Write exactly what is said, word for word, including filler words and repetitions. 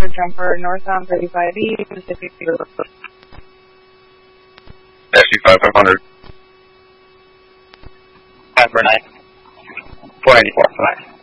for jumper, northbound thirty-five E, Pacific River. Taxi five five hundred. five four nine. four ninety-four, five.